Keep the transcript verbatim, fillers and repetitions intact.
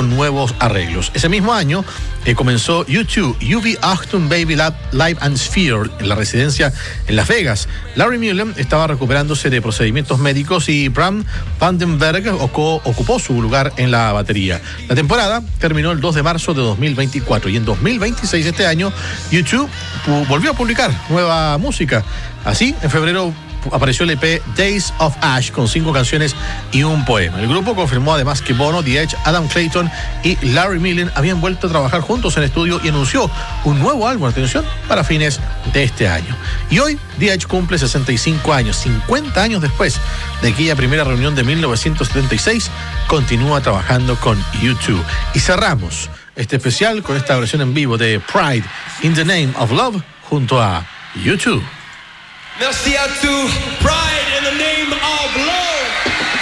con nuevos arreglos. Ese mismo año eh, comenzó U dos, U V Achtung Baby Lab, Live and Sphere, en la residencia en Las Vegas. Larry Mullen estaba recuperándose de procedimientos médicos y Bram Vandenberg ocupó su lugar en la batería. La temporada terminó el dos de marzo de dos mil veinticuatro y en dos mil veintiséis, este año, U dos volvió a publicar nueva música. Así, en febrero apareció el E P Days of Ash con cinco canciones y un poema. El grupo confirmó además que Bono, The Edge, Adam Clayton y Larry Mullen habían vuelto a trabajar juntos en estudio y anunció un nuevo álbum, atención, para fines de este año. Y hoy The Edge cumple sesenta y cinco años, cincuenta años después de aquella primera reunión de mil novecientos setenta y seis, continúa trabajando con U dos. Y cerramos este especial con esta versión en vivo de Pride in the Name of Love junto a U dos. Merci à tous. Pride in the Name of Love.